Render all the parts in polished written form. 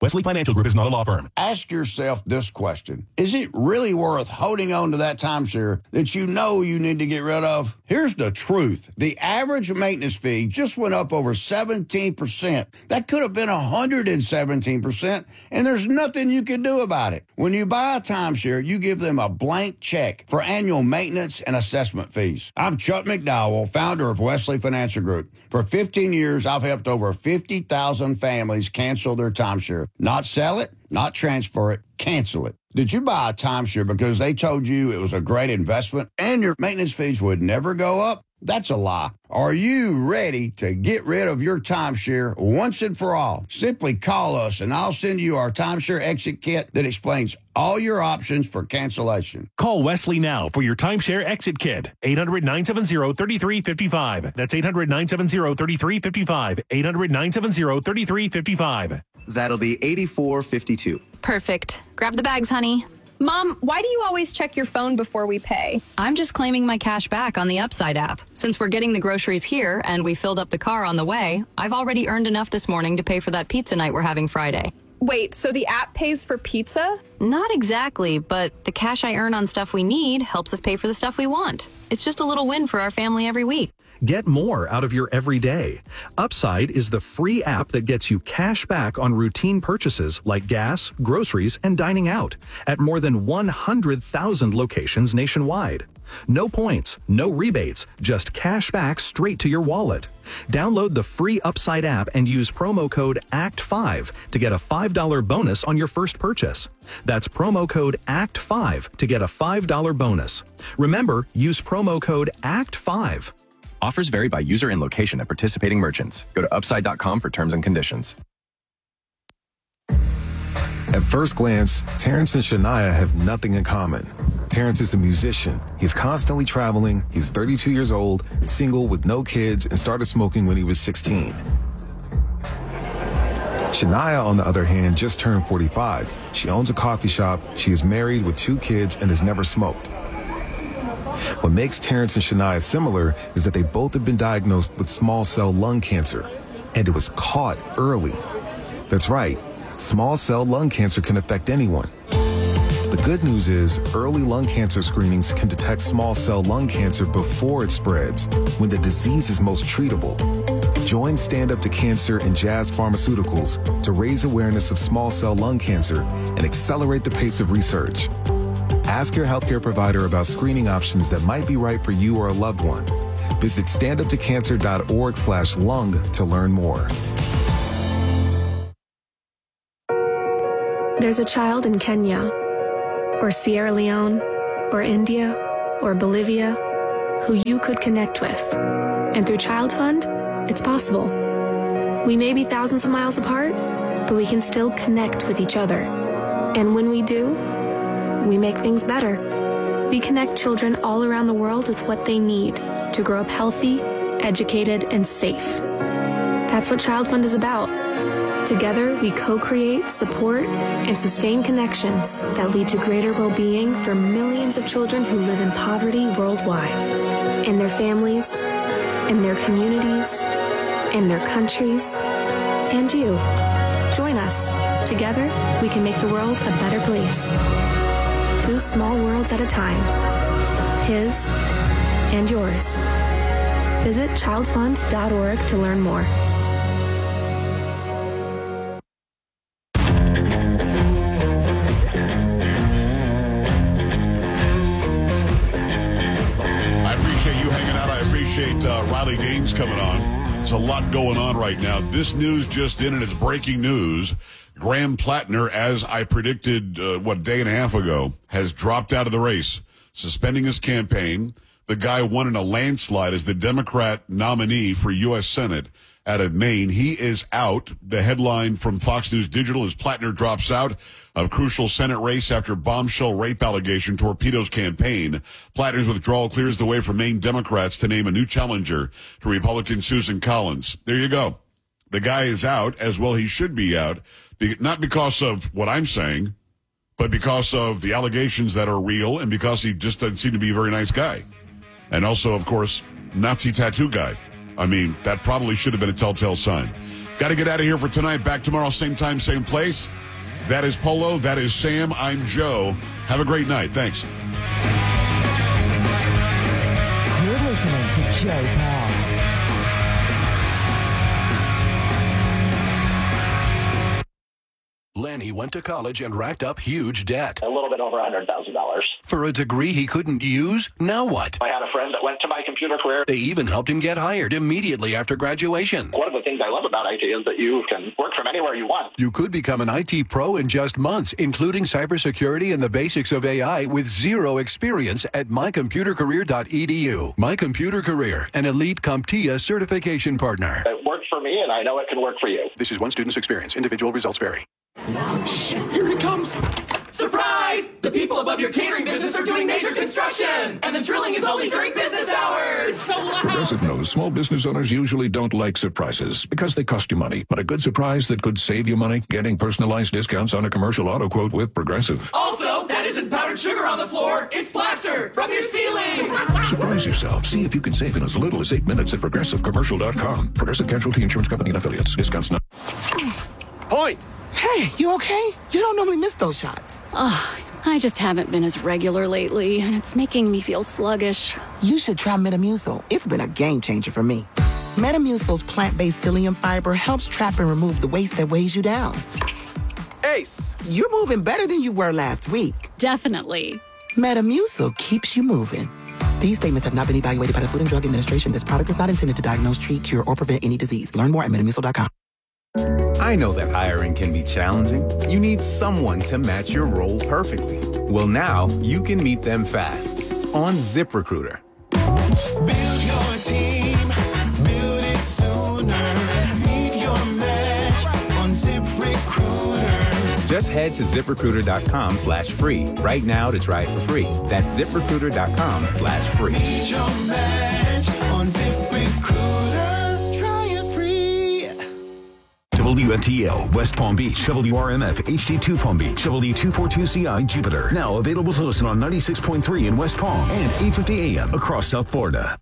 Wesley Financial Group is not a law firm. Ask yourself this question. Is it really worth holding on to that timeshare that you know you need to get rid of? Here's the truth. The average maintenance fee just went up over 17%. That could have been 117%, and there's nothing you can do about it. When you buy a timeshare, you give them a blank check for annual maintenance and assessment fees. I'm Chuck McDowell, founder of Wesley Financial Group. For 15 years, I've helped over 50,000 families cancel their timeshare. Not sell it, not transfer it, cancel it. Did you buy a timeshare because they told you it was a great investment and your maintenance fees would never go up? That's a lie. Are you ready to get rid of your timeshare once and for all? Simply call us and I'll send you our timeshare exit kit that explains all your options for cancellation. Call Wesley now for your timeshare exit kit. 800-970-3355. That's 800-970-3355. 800-970-3355. That'll be $84.52. Perfect. Grab the bags, honey. Mom, why do you always check your phone before we pay? I'm just claiming my cash back on the Upside app. Since we're getting the groceries here and we filled up the car on the way, I've already earned enough this morning to pay for that pizza night we're having Friday. Wait, so the app pays for pizza? Not exactly, but the cash I earn on stuff we need helps us pay for the stuff we want. It's just a little win for our family every week. Get more out of your everyday. Upside is the free app that gets you cash back on routine purchases like gas, groceries, and dining out at more than 100,000 locations nationwide. No points, no rebates, just cash back straight to your wallet. Download the free Upside app and use promo code ACT5 to get a $5 bonus on your first purchase. That's promo code ACT5 to get a $5 bonus. Remember, use promo code ACT5. Offers vary by user and location at participating merchants. Go to upside.com for terms and conditions. At first glance, Terrence and Shania have nothing in common. Terrence is a musician. He's constantly traveling. He's 32 years old, single with no kids, and started smoking when he was 16. Shania, on the other hand, just turned 45. She owns a coffee shop. She is married with 2 kids and has never smoked. What makes Terrence and Shania similar is that they both have been diagnosed with small cell lung cancer, and it was caught early. That's right, small cell lung cancer can affect anyone. The good news is early lung cancer screenings can detect small cell lung cancer before it spreads, when the disease is most treatable. Join Stand Up to Cancer and Jazz Pharmaceuticals to raise awareness of small cell lung cancer and accelerate the pace of research. Ask your healthcare provider about screening options that might be right for you or a loved one. Visit standuptocancer.org/lung to learn more. There's a child in Kenya, or Sierra Leone, or India, or Bolivia, who you could connect with. And through Child Fund, it's possible. We may be thousands of miles apart, but we can still connect with each other. And when we do, we make things better. We connect children all around the world with what they need to grow up healthy, educated, and safe. That's what Child Fund is about. Together, we co-create, support, and sustain connections that lead to greater well-being for millions of children who live in poverty worldwide, and their families, and their communities, and their countries, and you. Join us. Together, we can make the world a better place. 2 small worlds at a time. His and yours. Visit childfund.org to learn more. I appreciate you hanging out. I appreciate Riley Gaines coming on. There's a lot going on right now. This news just in, and it's breaking news. Graham Plattner, as I predicted, a day and a half ago, has dropped out of the race, suspending his campaign. The guy won in a landslide as the Democrat nominee for U.S. Senate out of Maine. He is out. The headline from Fox News Digital is Plattner drops out of crucial Senate race after bombshell rape allegation torpedoes campaign. Plattner's withdrawal clears the way for Maine Democrats to name a new challenger to Republican Susan Collins. There you go. The guy is out, as well he should be out, not because of what I'm saying, but because of the allegations that are real and because he just doesn't seem to be a very nice guy. And also, of course, Nazi tattoo guy. I mean, that probably should have been a telltale sign. Got to get out of here for tonight. Back tomorrow, same time, same place. That is Polo. That is Sam. I'm Joe. Have a great night. Thanks. You're listening to Joe Pags. Lenny went to college and racked up huge debt. A little bit over $100,000. For a degree he couldn't use? Now what? I had a friend that went to My Computer Career. They even helped him get hired immediately after graduation. One of the things I love about IT is that you can work from anywhere you want. You could become an IT pro in just months, including cybersecurity and the basics of AI with zero experience at mycomputercareer.edu. My Computer Career, an elite CompTIA certification partner. It worked for me, and I know it can work for you. This is one student's experience. Individual results vary. Shit, here he comes. Surprise! The people above your catering business are doing major construction, and the drilling is only during business hours. So loud. Progressive knows small business owners usually don't like surprises because they cost you money. But a good surprise that could save you money, getting personalized discounts on a commercial auto quote with Progressive. Also, that isn't powdered sugar on the floor. It's plaster from your ceiling. Surprise yourself. See if you can save in as little as 8 minutes at progressivecommercial.com. Progressive Casualty Insurance Company and Affiliates. Discounts not. Point. Hey, you okay? You don't normally miss those shots. I just haven't been as regular lately, and it's making me feel sluggish. You should try Metamucil. It's been a game changer for me. Metamucil's plant-based psyllium fiber helps trap and remove the waste that weighs you down. Ace, you're moving better than you were last week. Definitely. Metamucil keeps you moving. These statements have not been evaluated by the Food and Drug Administration. This product is not intended to diagnose, treat, cure, or prevent any disease. Learn more at metamucil.com. I know that hiring can be challenging. You need someone to match your role perfectly. Well, now you can meet them fast on ZipRecruiter. Build your team, build it sooner. Meet your match on ZipRecruiter. Just head to ZipRecruiter.com/free right now to try it for free. That's ZipRecruiter.com/free. Meet your match on ZipRecruiter. Try it free. WFTL, West Palm Beach, WRMF, HD2 Palm Beach, W242CI, Jupiter. Now available to listen on 96.3 in West Palm and 850 AM across South Florida.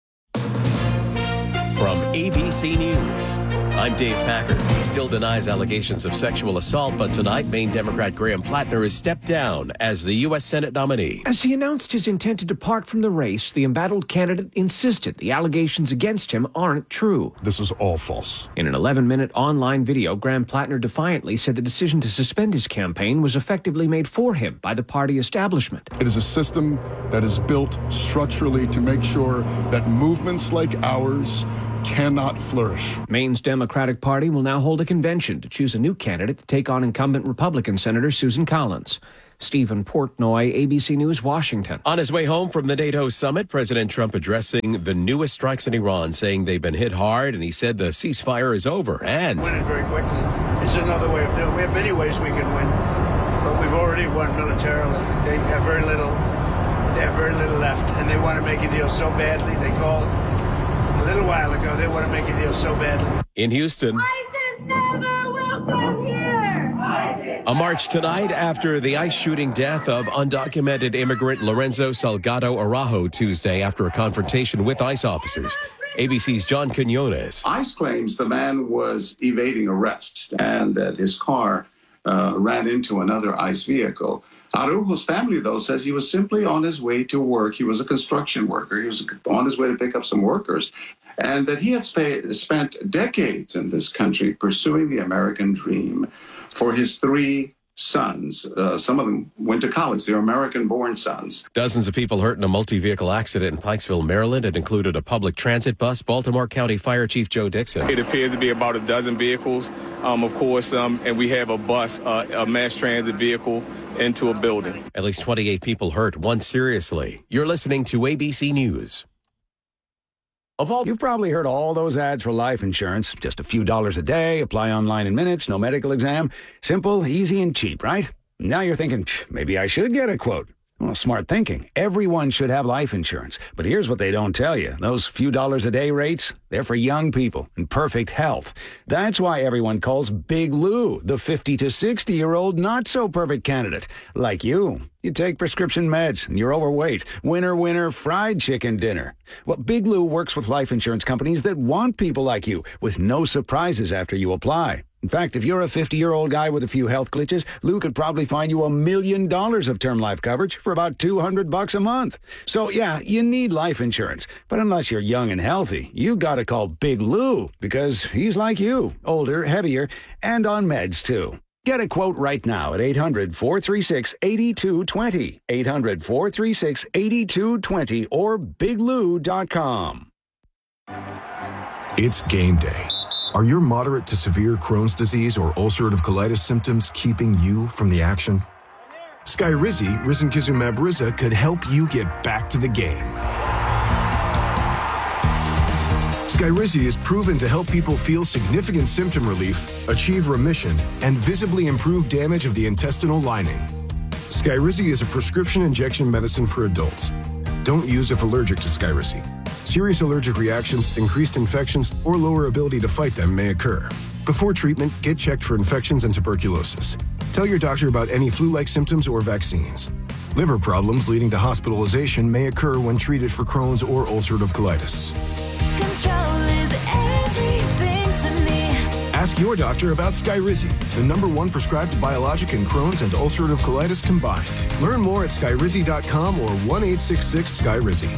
From ABC News, I'm Dave Packard. He still denies allegations of sexual assault, but tonight, Maine Democrat Graham Plattner has stepped down as the U.S. Senate nominee. As he announced his intent to depart from the race, the embattled candidate insisted the allegations against him aren't true. This is all false. In an 11-minute online video, Graham Plattner defiantly said the decision to suspend his campaign was effectively made for him by the party establishment. It is a system that is built structurally to make sure that movements like ours cannot flourish. Maine's Democratic Party will now hold a convention to choose a new candidate to take on incumbent Republican Senator Susan Collins. Stephen Portnoy, ABC News, Washington. On his way home from the NATO summit, President Trump addressing the newest strikes in Iran, saying they've been hit hard, and he said the ceasefire is over. And win it very quickly. It's another way of doing it. We have many ways we can win, but we've already won militarily. They have very little. They have very little left, and they want to make a deal so badly. They called a little while ago. They want to make a deal so badly. In Houston, ISIS never will come here. a march tonight after the ICE-shooting death of undocumented immigrant Lorenzo Salgado Araujo Tuesday after a confrontation with ICE officers. ABC's John Quinones. ICE claims the man was evading arrest and that his car ran into another ICE vehicle. Araujo's family, though, says he was simply on his way to work. He was a construction worker. He was on his way to pick up some workers, and that he had spent decades in this country pursuing the American dream for his three sons. Some of them went to college. They're American-born sons. Dozens of people hurt in a multi-vehicle accident in Pikesville, Maryland. It included a public transit bus. Baltimore County Fire Chief Joe Dixon. It appears to be about a dozen vehicles, of course, and we have a bus, a mass transit vehicle, into a building. At least 28 people hurt, one seriously. You're listening to ABC News. You've probably heard all those ads for life insurance. Just a few dollars a day, apply online in minutes, no medical exam. Simple, easy, and cheap, right? Now you're thinking, maybe I should get a quote. Well, smart thinking. Everyone should have life insurance. But here's what they don't tell you. Those few dollars a day rates, They're for young people in perfect health. That's why everyone calls Big Lou the 50 to 60-year-old not-so-perfect candidate. Like you. You take prescription meds and you're overweight. Winner, winner, fried chicken dinner. Well, Big Lou works with life insurance companies that want people like you with no surprises after you apply. In fact, if you're a 50-year-old guy with a few health glitches, Lou could probably find you $1 million of term life coverage for about $200 a month. So, yeah, you need life insurance. But unless you're young and healthy, you gotta call Big Lou because he's like you, older, heavier, and on meds, too. Get a quote right now at 800-436-8220, 800-436-8220, or biglou.com. It's game day. Are your moderate to severe Crohn's disease or ulcerative colitis symptoms keeping you from the action? Skyrizi, risankizumab Riza, could help you get back to the game. Skyrizi is proven to help people feel significant symptom relief, achieve remission, and visibly improve damage of the intestinal lining. Skyrizi is a prescription injection medicine for adults. Don't use if allergic to Skyrizi. Serious allergic reactions, increased infections, or lower ability to fight them may occur. Before treatment, get checked for infections and tuberculosis. Tell your doctor about any flu-like symptoms or vaccines. Liver problems leading to hospitalization may occur when treated for Crohn's or ulcerative colitis. Control is everything to me. Ask your doctor about Skyrizi, the #1 prescribed biologic in Crohn's and ulcerative colitis combined. Learn more at skyrizi.com or 1-866-SKYRIZI.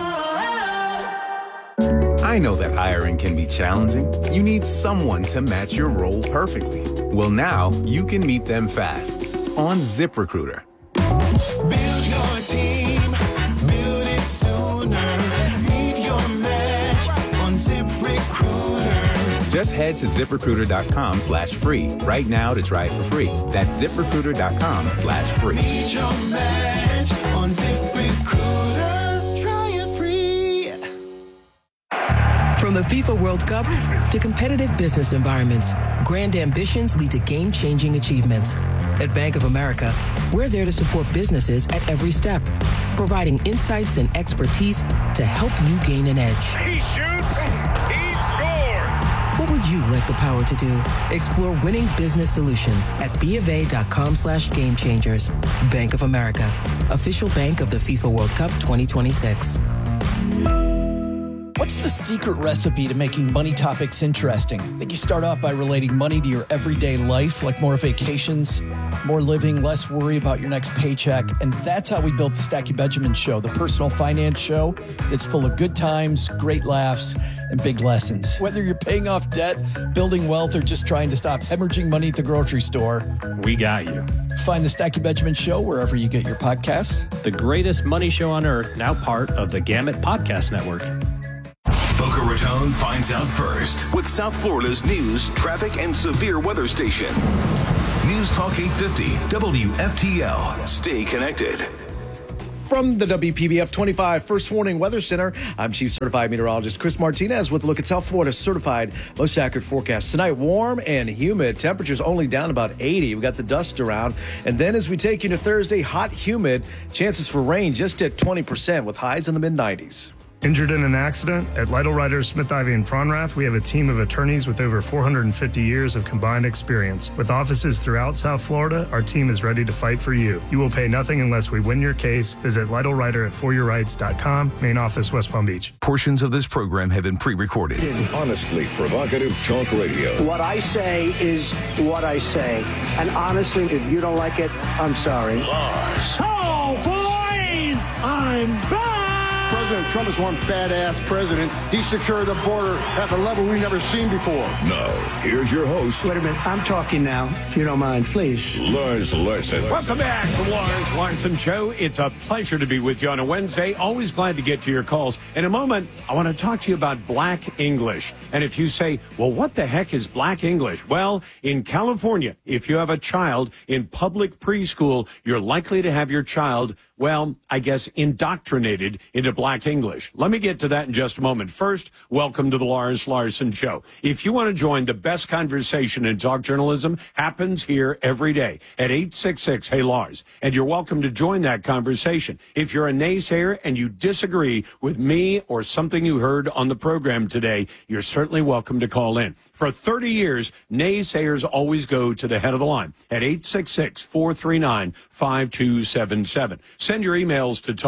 I know that hiring can be challenging. You need someone to match your role perfectly. Well, now you can meet them fast on ZipRecruiter. Build your team, build it sooner. Meet your match on ZipRecruiter. Just head to ZipRecruiter.com/free right now to try it for free. That's ZipRecruiter.com/free. Meet your match on ZipRecruiter. Try it free. From the FIFA World Cup to competitive business environments, grand ambitions lead to game-changing achievements. At Bank of America, we're there to support businesses at every step, providing insights and expertise to help you gain an edge. He shoots, he scores. What would you like the power to do? Explore winning business solutions at BofA.com/gamechangers. Bank of America, official bank of the FIFA World Cup 2026. What's the secret recipe to making money topics interesting? I think you start off by relating money to your everyday life, like more vacations, more living, less worry about your next paycheck. And that's how we built the Stacky Benjamin Show, the personal finance show that's full of good times, great laughs, and big lessons. Whether you're paying off debt, building wealth, or just trying to stop hemorrhaging money at the grocery store, we got you. Find the Stacky Benjamin Show wherever you get your podcasts. The greatest money show on earth, now part of the Gamut Podcast Network. Boca Raton finds out first with South Florida's news, traffic, and severe weather station. News Talk 850 WFTL. Stay connected. From the WPBF 25 First Warning Weather Center, I'm Chief Certified Meteorologist Chris Martinez with a look at South Florida's certified most accurate forecast. Tonight, warm and humid. Temperatures only down about 80. We got the dust around. And then as we take you to Thursday, hot, humid. Chances for rain just at 20% with highs in the mid-90s. Injured in an accident? At Lytle Writers, Smith, Ivy, and Fronrath, we have a team of attorneys with over 450 years of combined experience. With offices throughout South Florida, our team is ready to fight for you. You will pay nothing unless we win your case. Visit Lytle Writer at foryourrights.com, main office, West Palm Beach. Portions of this program have been pre-recorded. Honestly provocative talk radio. What I say is what I say. And honestly, if you don't like it, I'm sorry. Oh, boys, I'm back. President Trump is one badass president. He secured the border at a level we've never seen before. Now, here's your host. Wait a minute. I'm talking now, if you don't mind, please. Lars Larson. Welcome back to Lars Larson Show. It's a pleasure to be with you on a Wednesday. Always glad to get to your calls. In a moment, I want to talk to you about Black English. And if you say, well, what the heck is Black English? Well, in California, if you have a child in public preschool, you're likely to have your child, well, I guess, indoctrinated into Black Black English? Let me get to that in just a moment. First, welcome to the Lars Larson Show. If you want to join the best conversation in talk journalism, happens here every day at 866 Hey Lars. And you're welcome to join that conversation. If you're a naysayer and you disagree with me or something you heard on the program today, you're certainly welcome to call in. For 30 years, naysayers always go to the head of the line at 866-439-5277. Send your emails to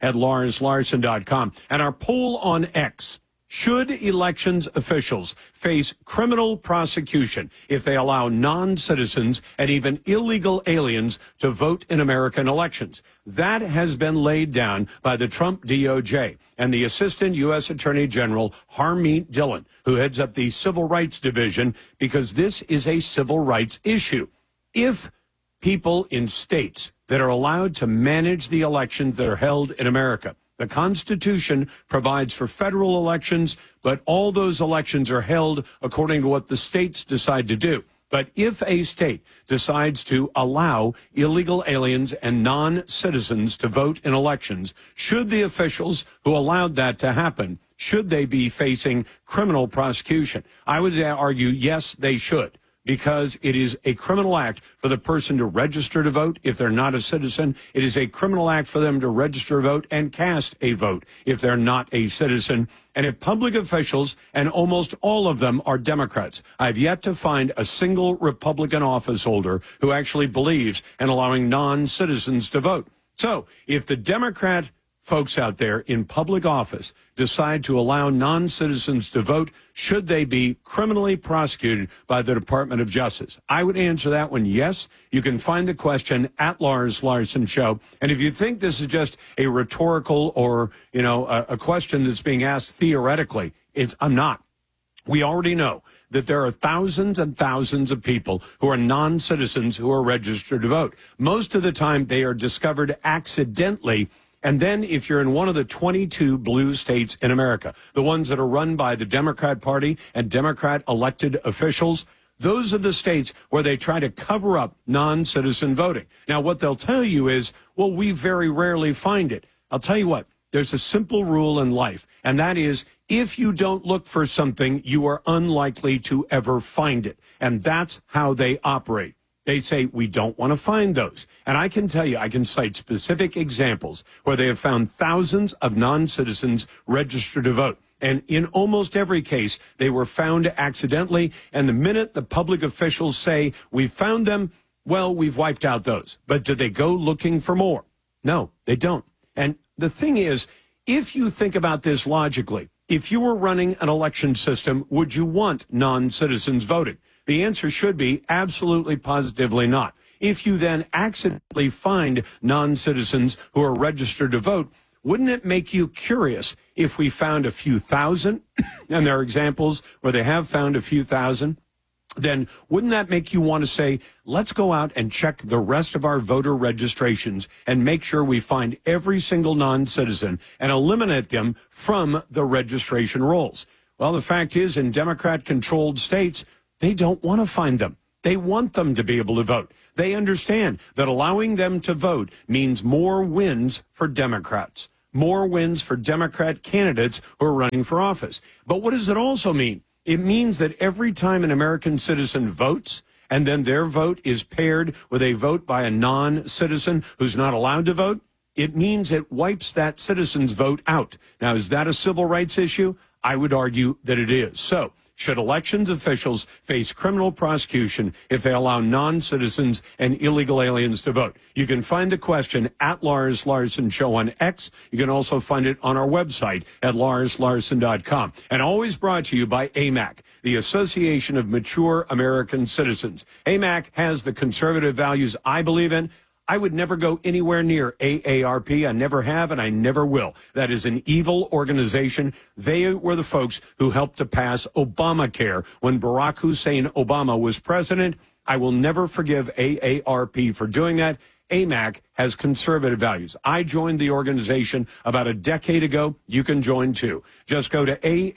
talk@LarsLarson.com. And our poll on X: should elections officials face criminal prosecution if they allow non-citizens and even illegal aliens to vote in American elections? That has been laid down by the Trump DOJ and the Assistant U.S. Attorney General Harmeet Dillon, who heads up the Civil Rights Division, because this is a civil rights issue. If people in states that are allowed to manage the elections that are held in America, the Constitution provides for federal elections, but all those elections are held according to what the states decide to do. But if a state decides to allow illegal aliens and non-citizens to vote in elections, should the officials who allowed that to happen, should they be facing criminal prosecution? I would argue, yes, they should, because it is a criminal act for the person to register to vote if they're not a citizen. It is a criminal act for them to register to vote and cast a vote if they're not a citizen. And if public officials, and almost all of them are Democrats, I've yet to find a single Republican office holder who actually believes in allowing non-citizens to vote. So if the Democrat folks out there in public office decide to allow non-citizens to vote, should they be criminally prosecuted by the Department of Justice? I would answer that one yes. You can find the question at Lars Larson Show. And if you think this is just a rhetorical or, a question that's being asked theoretically, I'm not. We already know that there are thousands and thousands of people who are non-citizens who are registered to vote. Most of the time, they are discovered accidentally. And then if you're in one of the 22 blue states in America, the ones that are run by the Democrat Party and Democrat elected officials, those are the states where they try to cover up non-citizen voting. Now, what they'll tell you is, well, we very rarely find it. I'll tell you what, there's a simple rule in life, and that is, if you don't look for something, you are unlikely to ever find it. And that's how they operate. They say, we don't want to find those. And I can tell you, I can cite specific examples where they have found thousands of non-citizens registered to vote. And in almost every case, they were found accidentally. And the minute the public officials say, we found them, well, we've wiped out those. But do they go looking for more? No, they don't. And the thing is, if you think about this logically, if you were running an election system, would you want non-citizens voting? The answer should be absolutely positively not. If you then accidentally find non-citizens who are registered to vote, wouldn't it make you curious if we found a few thousand, and there are examples where they have found a few thousand, then wouldn't that make you want to say, let's go out and check the rest of our voter registrations and make sure we find every single non-citizen and eliminate them from the registration rolls? Well, the fact is, in Democrat-controlled states, they don't want to find them. They want them to be able to vote. They understand that allowing them to vote means more wins for Democrats, more wins for Democrat candidates who are running for office. But what does it also mean? It means that every time an American citizen votes, and then their vote is paired with a vote by a non-citizen who's not allowed to vote, it means it wipes that citizen's vote out. Now, is that a civil rights issue? I would argue that it is. So, should elections officials face criminal prosecution if they allow non-citizens and illegal aliens to vote? You can find the question at Lars Larson Show on X. You can also find it on our website at larslarson.com. And always brought to you by AMAC, the Association of Mature American Citizens. AMAC has the conservative values I believe in. I would never go anywhere near AARP. I never have, and I never will. That is an evil organization. They were the folks who helped to pass Obamacare when Barack Hussein Obama was president. I will never forgive AARP for doing that. AMAC has conservative values. I joined the organization about a decade ago. You can join too. Just go to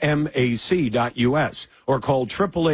amac.us or call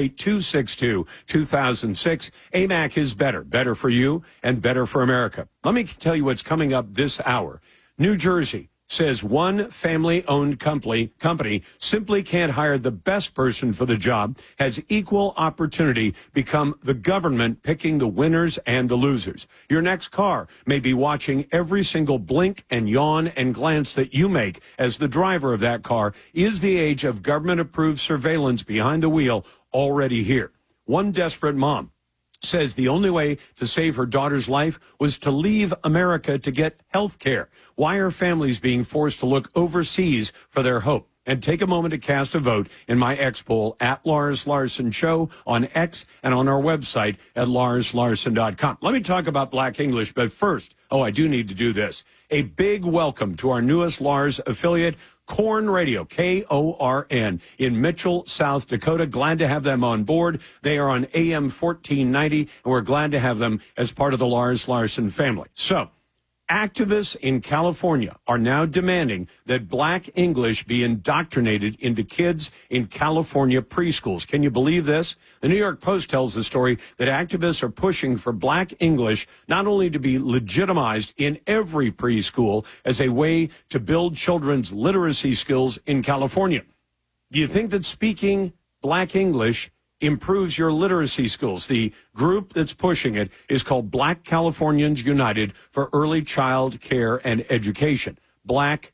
888-262-2006. AMAC is better. Better for you and better for America. Let me tell you what's coming up this hour. New Jersey, says one family-owned company simply can't hire the best person for the job, has equal opportunity become the government picking the winners and the losers. Your next car may be watching every single blink and yawn and glance that you make as the driver of that car. Is the age of government-approved surveillance behind the wheel already here? One desperate mom says the only way to save her daughter's life was to leave America to get health care. Why are families being forced to look overseas for their hope? And take a moment to cast a vote in my X poll at Lars Larson Show on X and on our website at larslarson.com. Let me talk about Black English, but first, I do need to do this. A big welcome to our newest Lars affiliate, Korn Radio, K-O-R-N, in Mitchell, South Dakota. Glad to have them on board. They are on AM 1490, and we're glad to have them as part of the Lars Larson family. So, activists in California are now demanding that Black English be indoctrinated into kids in California preschools. Can you believe this? The New York Post tells the story that activists are pushing for Black English not only to be legitimized in every preschool as a way to build children's literacy skills in California. Do you think that speaking Black English improves your literacy skills? The group that's pushing it is called Black Californians United for Early Child Care and Education, Black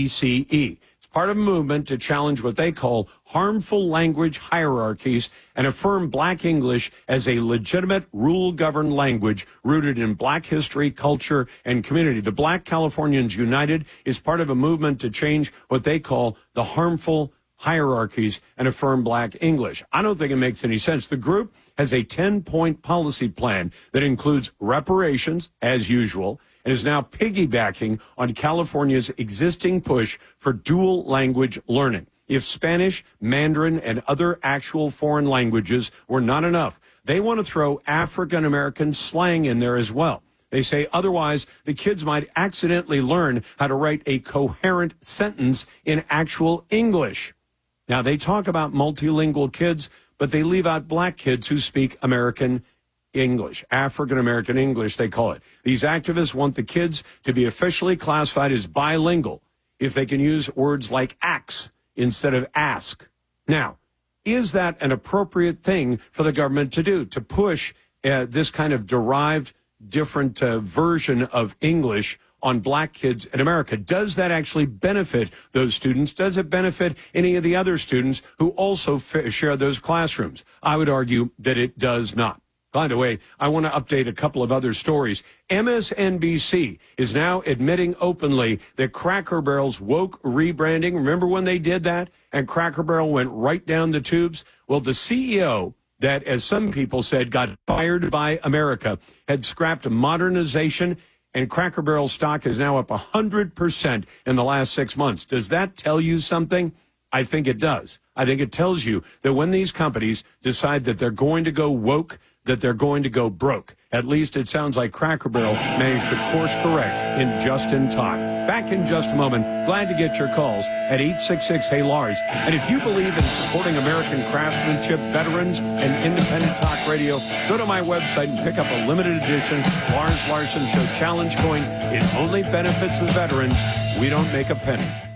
ECE. It's part of a movement to challenge what they call harmful language hierarchies and affirm Black English as a legitimate rule-governed language rooted in Black history, culture, and community. The Black Californians United is part of a movement to change what they call the harmful hierarchies and affirm Black English. I don't think it makes any sense. The group has a 10-point policy plan that includes reparations, as usual, and is now piggybacking on California's existing push for dual language learning. If Spanish, Mandarin, and other actual foreign languages were not enough, they want to throw African-American slang in there as well. They say otherwise the kids might accidentally learn how to write a coherent sentence in actual English. Now, they talk about multilingual kids, but they leave out Black kids who speak American English, African-American English, they call it. These activists want the kids to be officially classified as bilingual if they can use words like axe instead of ask. Now, is that an appropriate thing for the government to do, to push this kind of derived, different version of English on Black kids in America? Does that actually benefit those students? Does it benefit any of the other students who also share those classrooms? I would argue that it does not. By the way, I want to update a couple of other stories. MSNBC is now admitting openly that Cracker Barrel's woke rebranding, remember when they did that? And Cracker Barrel went right down the tubes? Well, the CEO that, as some people said, got fired by America, had scrapped modernization, and Cracker Barrel stock is now up 100% in the last 6 months. Does that tell you something? I think it does. I think it tells you that when these companies decide that they're going to go woke, that they're going to go broke. At least it sounds like Cracker Barrel managed to course correct just in time. Back in just a moment. Glad to get your calls at 866-HEY-LARS. And if you believe in supporting American craftsmanship, veterans, and independent talk radio, go to my website and pick up a limited edition Lars Larson Show Challenge coin. It only benefits the veterans. We don't make a penny.